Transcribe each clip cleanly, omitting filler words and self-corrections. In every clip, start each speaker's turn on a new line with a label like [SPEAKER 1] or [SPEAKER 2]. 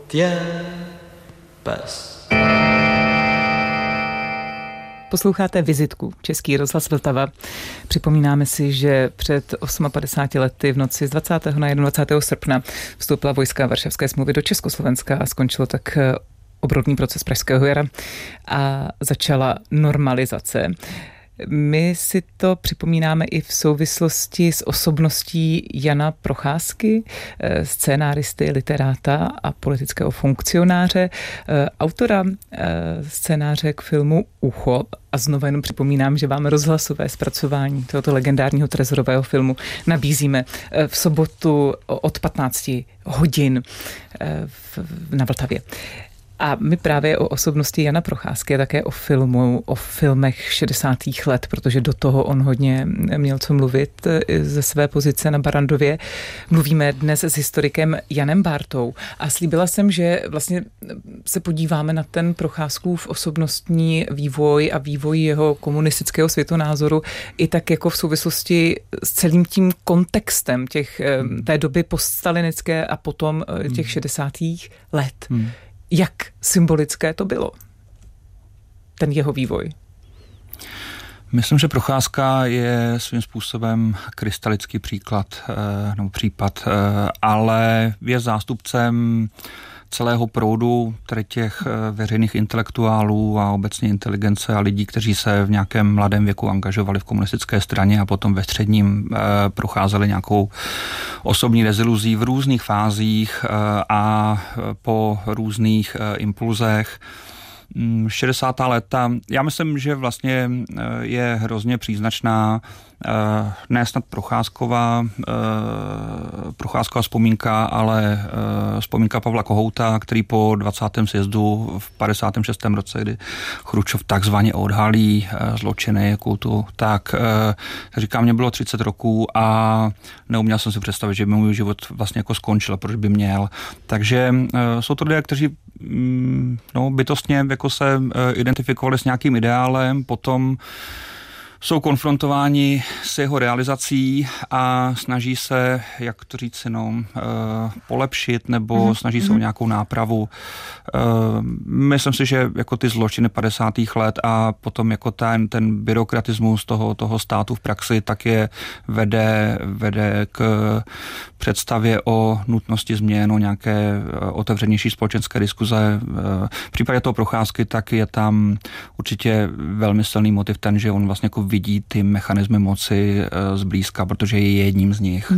[SPEAKER 1] Pes.
[SPEAKER 2] Posloucháte Vizitku, Český rozhlas Vltava. Připomínáme si, že před 58 lety v noci z 20. na 21. srpna vstoupila vojska Varšavské smlouvy do Československa a skončilo tak obrodný proces Pražského jara a začala normalizace. My si to připomínáme i v souvislosti s osobností Jana Procházky, scénáristy, literáta a politického funkcionáře, autora scénáře k filmu Ucho. A znovu jenom připomínám, že vám rozhlasové zpracování tohoto legendárního trezorového filmu nabízíme v sobotu od 15 hodin na Vltavě. A my právě o osobnosti Jana Procházky a také o filmech 60. let, protože do toho on hodně měl co mluvit ze své pozice na Barrandově. Mluvíme dnes s historikem Janem Bártou a slíbila jsem, že vlastně se podíváme na ten Procházkův osobnostní vývoj a vývoj jeho komunistického světonázoru i tak jako v souvislosti s celým tím kontextem té doby poststalinické a potom těch 60. let. Jak symbolické to bylo, ten jeho vývoj?
[SPEAKER 3] Myslím, že Procházka je svým způsobem krystalický případ, ale je zástupcem celého proudu těch veřejných intelektuálů a obecně inteligence a lidí, kteří se v nějakém mladém věku angažovali v komunistické straně a potom ve středním procházeli nějakou osobní deziluzí v různých fázích a po různých impulzech. 60. léta, já myslím, že vlastně je hrozně příznačná ne snad Procházková vzpomínka, ale vzpomínka Pavla Kohouta, který po 20. sjezdu v 56. roce, kdy Chruščov takzvaně odhalí zločiny kultu, tak říkám, mě bylo 30 roků a neuměl jsem si představit, že by můj život vlastně jako skončil, proč by měl. Takže jsou to lidé, kteří bytostně jako se identifikovali s nějakým ideálem, potom jsou konfrontováni s jeho realizací a snaží se, jak to říci, polepšit nebo snaží se o nějakou nápravu. Myslím si, že jako ty zločiny 50. let a potom jako ten byrokratismus toho státu v praxi tak je vede k představě o nutnosti změn, o nějaké otevřenější společenské diskuze. V případě toho Procházky tak je tam určitě velmi silný motiv ten, že on vlastně jako vidí ty mechanismy moci zblízka, protože je jedním z nich.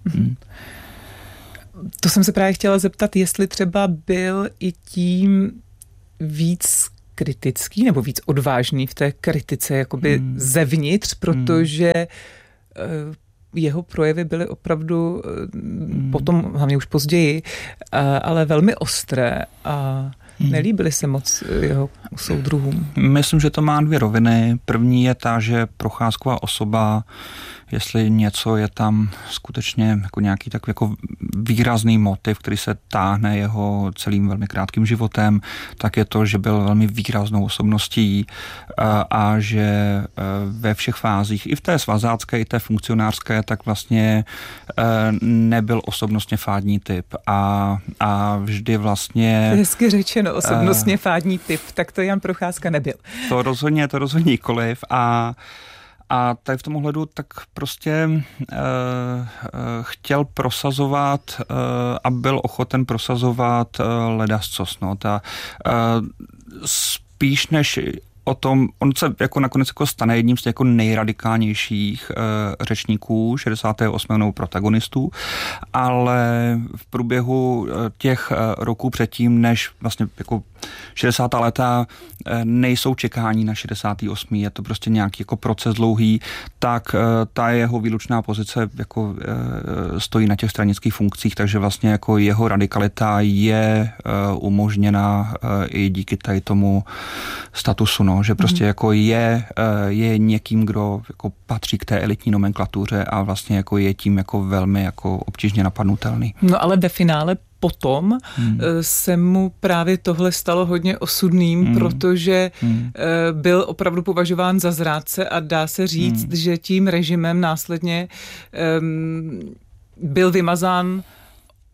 [SPEAKER 2] To jsem se právě chtěla zeptat, jestli třeba byl i tím víc kritický nebo víc odvážný v té kritice jakoby zevnitř, protože jeho projevy byly opravdu potom, hlavně už později, ale velmi ostré a nelíbily se moc jeho soudruhům.
[SPEAKER 3] Myslím, že to má dvě roviny. První je ta, že Procházková osoba, jestli něco je tam skutečně jako nějaký takový jako výrazný motiv, který se táhne jeho celým velmi krátkým životem, tak je to, že byl velmi výraznou osobností a že ve všech fázích, i v té svazácké, i té funkcionářské, tak vlastně nebyl osobnostně fádní typ a vždy vlastně...
[SPEAKER 2] Hezky řečeno, osobnostně fádní typ, tak to Jan Procházka nebyl.
[SPEAKER 3] To rozhodně nikoliv a tady v tom ohledu tak prostě chtěl prosazovat a byl ochoten prosazovat ledascos. Spíš než o tom, on se jako nakonec jako stane jedním z těch jako nejradikálnějších řečníků 68. protagonistů, ale v průběhu těch roků předtím, než vlastně jako 60. léta nejsou čekání na 68. Je to prostě nějaký jako proces dlouhý, tak ta jeho výlučná pozice jako stojí na těch stranických funkcích, takže vlastně jako jeho radikalita je umožněna i díky tady tomu statusu, že prostě jako je někým, kdo jako patří k té elitní nomenklatuře a vlastně jako je tím jako velmi jako obtížně napadnutelný.
[SPEAKER 2] No ale ve finále potom se mu právě tohle stalo hodně osudným, protože byl opravdu považován za zrádce a dá se říct, že tím režimem následně byl vymazán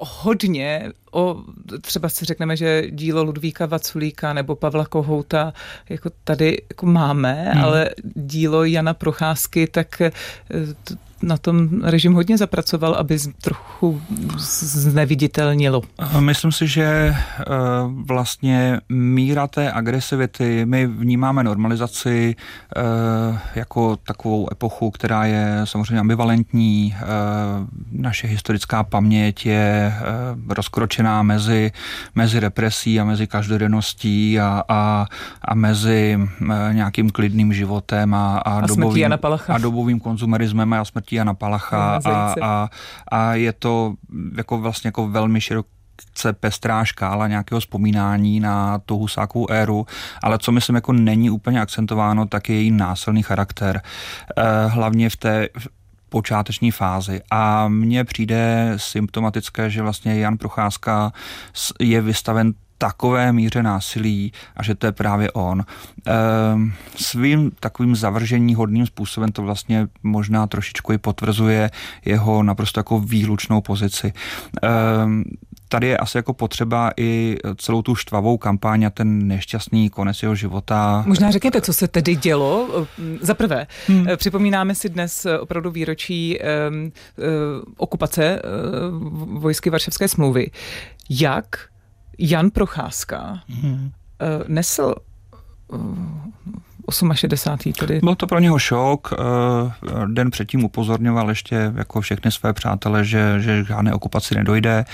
[SPEAKER 2] hodně třeba si řekneme, že dílo Ludvíka Vaculíka nebo Pavla Kohouta jako tady jako máme, ale dílo Jana Procházky, tak na tom režim hodně zapracoval, aby trochu zneviditelnilo.
[SPEAKER 3] Myslím si, že vlastně míra té agresivity, my vnímáme normalizaci jako takovou epochu, která je samozřejmě ambivalentní. Naše historická paměť je rozkročená mezi represí a mezi každodenností a mezi nějakým klidným životem a dobovým konzumerismem a smrtí Jana Palacha a je to jako vlastně jako velmi široké pestrá škála nějakého vzpomínání na tu Husákovu éru, ale co myslím jako není úplně akcentováno, tak je její násilný charakter. Hlavně v té počáteční fázi. A mně přijde symptomatické, že vlastně Jan Procházka je vystaven takové míře násilí a že to je právě on. Svým takovým zavrženíhodným způsobem to vlastně možná trošičku i potvrzuje jeho naprosto jako výlučnou pozici. Tady je asi jako potřeba i celou tu štvavou kampaň a ten nešťastný konec jeho života.
[SPEAKER 2] Možná řekněte, co se tedy dělo. Za prvé, připomínáme si dnes opravdu výročí okupace vojsky Varšavské smlouvy. Jak Jan Procházka nesl 68. tedy.
[SPEAKER 3] Byl to pro něho šok. Den předtím upozorňoval ještě jako všechny své přátele, že žádné okupaci nedojde.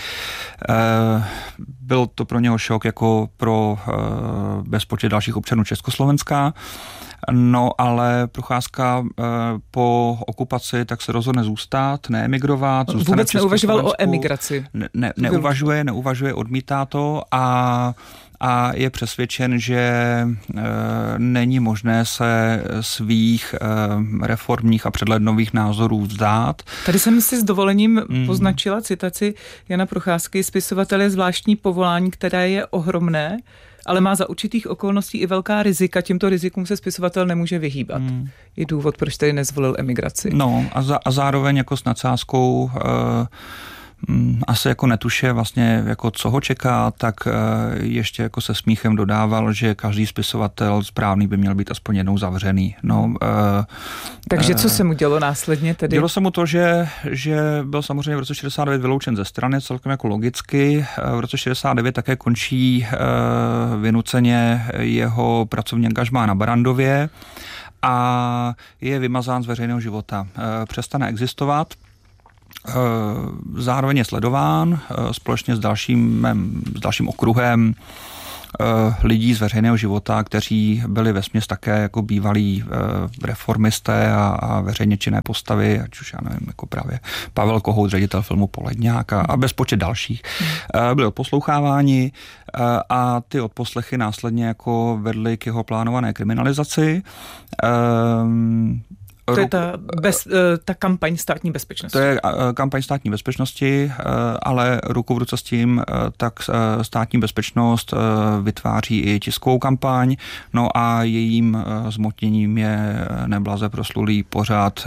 [SPEAKER 3] Byl to pro něho šok jako pro bezpočet dalších občanů Československa. No, ale Procházka po okupaci tak se rozhodne zůstat, neemigrovat.
[SPEAKER 2] Vůbec neuvažoval o emigraci.
[SPEAKER 3] Neuvažuje, odmítá to a je přesvědčen, že není možné se svých reformních a předlednových názorů vzdát.
[SPEAKER 2] Tady jsem si s dovolením poznačila citaci Jana Procházky: spisovatel je zvláštní povolání, které je ohromné, ale má za určitých okolností i velká rizika. Těmto rizikům se spisovatel nemůže vyhýbat. Je důvod, proč tedy nezvolil emigraci.
[SPEAKER 3] No a zároveň jako s nadsázkou asi jako netuše vlastně jako co ho čeká, tak ještě jako se smíchem dodával, že každý spisovatel správný by měl být aspoň jednou zavřený. No,
[SPEAKER 2] takže co se mu dělo následně tedy?
[SPEAKER 3] Dělo se mu to, že byl samozřejmě v roce 69 vyloučen ze strany, celkem jako logicky. V roce 69 také končí vynuceně jeho pracovní angažmá na Barrandově a je vymazán z veřejného života. Přestane existovat. Zároveň je sledován společně s dalším okruhem lidí z veřejného života, kteří byli vesměs také jako bývalí reformisté a veřejně činné postavy, ať už já nevím, jako právě Pavel Kohout, ředitel filmu Poledňák a bezpočet dalších. Byli odposloucháváni a ty odposlechy následně jako vedly k jeho plánované kriminalizaci.
[SPEAKER 2] To je ta kampaň státní bezpečnosti.
[SPEAKER 3] To je kampaň státní bezpečnosti, ale ruku v ruce s tím, tak státní bezpečnost vytváří i tiskovou kampaň, no a jejím zmotněním je neblaze proslulý pořad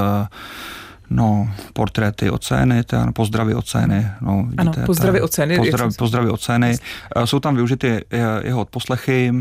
[SPEAKER 3] portréty od scény, pozdravy od scény. No, vidíte,
[SPEAKER 2] ano, pozdravy od scény.
[SPEAKER 3] Pozdravy od scény. Jsou tam využity jeho odposlechy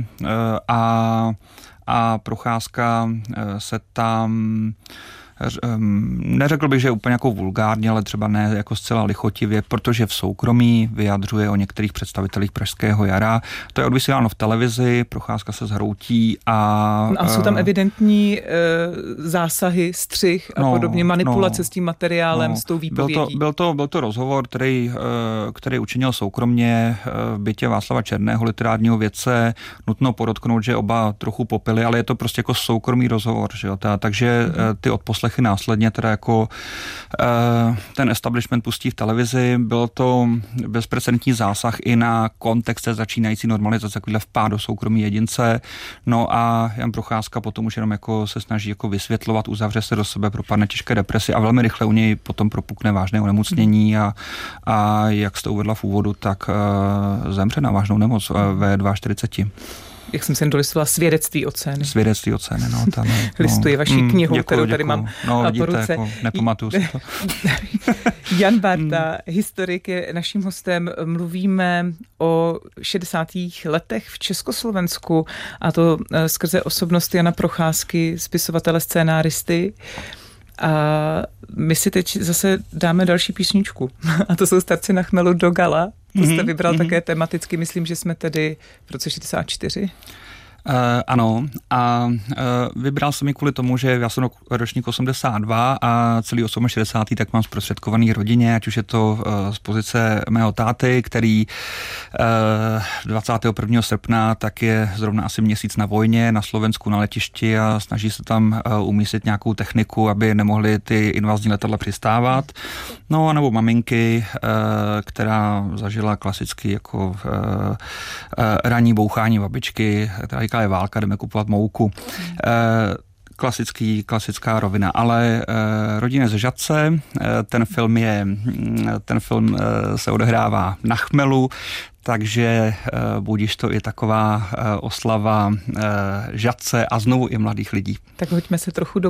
[SPEAKER 3] a Procházka se tam, neřekl bych, že úplně jako vulgárně, ale třeba ne jako zcela lichotivě, protože v soukromí vyjadřuje o některých představitelích Pražského jara. To je odvysíláno v televizi, Procházka se zhroutí a
[SPEAKER 2] jsou tam evidentní zásahy, střih a podobně, manipulace s tím materiálem, s tou výpovědí.
[SPEAKER 3] Byl to rozhovor, který učinil soukromně v bytě Václava Černého, literárního vědce. Nutno podotknout, že oba trochu popili, ale je to prostě jako soukromý rozhovor. Že jo? Takže ty odposlechy následně teda jako ten establishment pustí v televizi. Byl to bezprecedentní zásah i na kontext té začínající normalizace, takovýhle vpád do soukromí jedince. No a Jan Procházka potom už jenom jako se snaží jako vysvětlovat, uzavře se do sebe, propadne těžké depresi a velmi rychle u něj potom propukne vážné onemocnění a jak jste uvedla v úvodu, tak zemře na vážnou nemoc ve 42.
[SPEAKER 2] jak jsem se dolistovala, Svědectví o ceny.
[SPEAKER 3] Svědectví o ceny, no. Tam,
[SPEAKER 2] listuji vaší knihu, kterou tady mám
[SPEAKER 3] no,
[SPEAKER 2] po ruce.
[SPEAKER 3] Jako, nepamatuju si to.
[SPEAKER 2] Jan Bárta, historik, je naším hostem. Mluvíme o 60. letech v Československu, a to skrze osobnost Jana Procházky, spisovatele, scénáristy. A my si teď zase dáme další písničku. A to jsou Starci na chmelu do Gala. To jste vybral také tematicky. Myslím, že jsme tedy v roce 64.
[SPEAKER 3] Ano, a vybral jsem ji kvůli tomu, že já jsem ročník 82 a celý 68. tak mám zprostředkovaný rodině, ať už je to z pozice mého táty, který 21. srpna tak je zrovna asi měsíc na vojně na Slovensku na letišti a snaží se tam umístit nějakou techniku, aby nemohly ty invazní letadla přistávat. No a nebo maminky, která zažila klasicky jako ranní bouchání babičky, která říká, je válka, jdeme kupovat mouku. Klasická rovina, ale Rodina ze Žatce, ten film se odehrává na chmelu, takže budíš to i taková oslava Žatce a znovu i mladých lidí.
[SPEAKER 2] Tak hoďme se trochu do